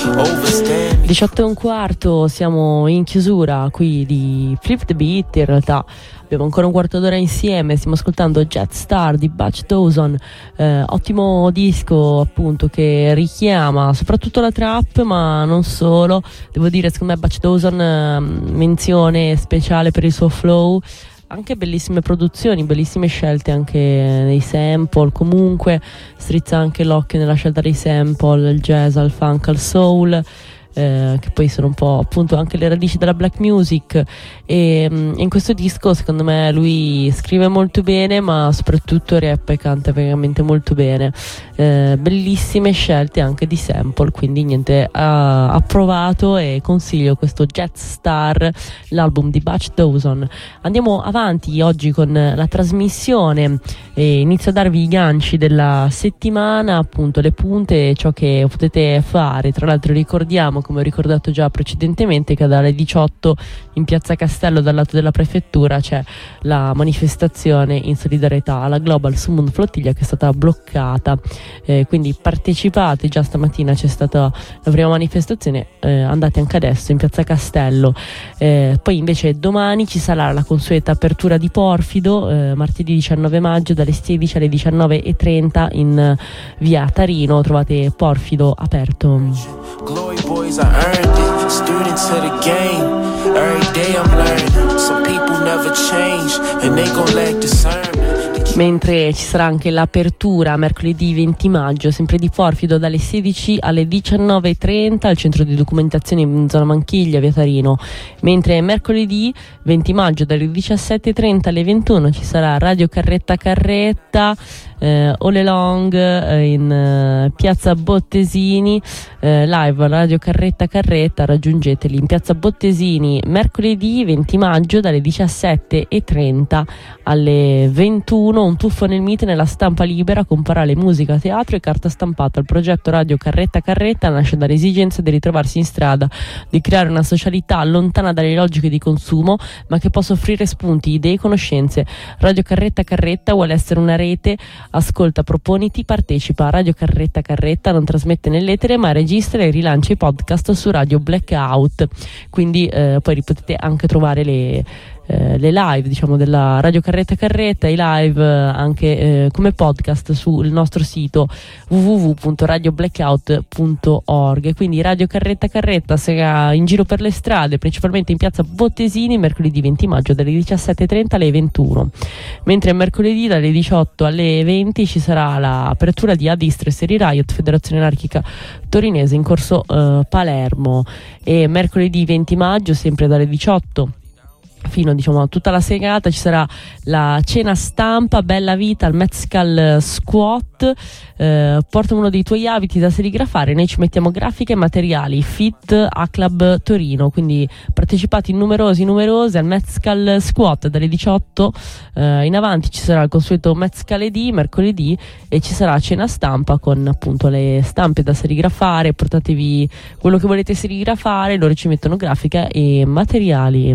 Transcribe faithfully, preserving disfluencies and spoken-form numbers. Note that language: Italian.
diciotto e un quarto, siamo in chiusura qui di Flip the Beat. In realtà abbiamo ancora un quarto d'ora insieme, stiamo ascoltando Jet Star di Butch Dawson, eh, ottimo disco appunto che richiama soprattutto la trap ma non solo. Devo dire, secondo me Butch Dawson, eh, menzione speciale per il suo flow, anche bellissime produzioni, bellissime scelte anche nei sample. Comunque strizza anche l'occhio nella scelta dei sample, il jazz, al funk, al soul, Eh, che poi sono un po' appunto anche le radici della black music. E mh, in questo disco secondo me lui scrive molto bene, ma soprattutto rap e canta veramente molto bene. Eh, bellissime scelte anche di sample, quindi niente, ha approvato e consiglio questo Jet Star, l'album di Butch Dawson. Andiamo avanti oggi con la trasmissione e inizio a darvi i ganci della settimana, appunto le punte, ciò che potete fare. Tra l'altro ricordiamo, come ho ricordato già precedentemente, che dalle diciotto in Piazza Castello dal lato della prefettura c'è la manifestazione in solidarietà alla Global Summon Flottiglia, che è stata bloccata, eh, quindi partecipate. Già stamattina c'è stata la prima manifestazione, eh, andate anche adesso in Piazza Castello. Eh, poi invece domani ci sarà la consueta apertura di Porfido, eh, martedì diciannove maggio dalle sedici alle diciannove e trenta in eh, via Tarino. Trovate Porfido aperto. Glory boys, I earned it. Students of the game. Every day I'm learning. Some people never change and they gon' lack discernment. Mentre ci sarà anche l'apertura mercoledì venti maggio, sempre di Porfido, dalle sedici alle diciannove e trenta al centro di documentazione in zona Manchiglia, via Tarino. Mentre mercoledì venti maggio dalle diciassette e trenta alle ventuno ci sarà Radio Carretta Carretta, eh, All Along, eh, in eh, piazza Bottesini, eh, live Radio Carretta Carretta. Raggiungeteli in piazza Bottesini mercoledì venti maggio dalle diciassette e trenta alle ventuno. Un tuffo nel mite nella stampa libera con parole, musica, teatro e carta stampata. Il progetto Radio Carretta Carretta nasce dall'esigenza di ritrovarsi in strada, di creare una socialità lontana dalle logiche di consumo, ma che possa offrire spunti, idee e conoscenze. Radio Carretta Carretta vuole essere una rete. Ascolta, proponiti, partecipa. Radio Carretta Carretta non trasmette nell'etere, ma registra e rilancia i podcast su Radio Blackout. Quindi eh, poi potete anche trovare le Eh, le live, diciamo, della Radio Carretta Carretta, i live eh, anche eh, come podcast sul nostro sito w w w punto radio blackout punto org. Quindi Radio Carretta Carretta sarà in giro per le strade, principalmente in piazza Bottesini, mercoledì venti maggio dalle diciassette e trenta alle ventuno. Mentre mercoledì dalle diciotto alle venti ci sarà l'apertura di Adistra e Seri Riot, Federazione Anarchica Torinese, in corso eh, Palermo. E mercoledì venti maggio, sempre dalle diciotto fino, diciamo, a tutta la serata, ci sarà la cena stampa Bella Vita al Mezcal Squat. Eh, porta uno dei tuoi abiti da serigrafare, noi ci mettiamo grafiche e materiali. Fit A Club Torino, quindi partecipati numerosi numerose al Mezcal Squat dalle diciotto eh, in avanti. Ci sarà il consueto Mezcaledì mercoledì e ci sarà cena stampa con appunto le stampe da serigrafare. Portatevi quello che volete serigrafare, loro ci mettono grafica e materiali.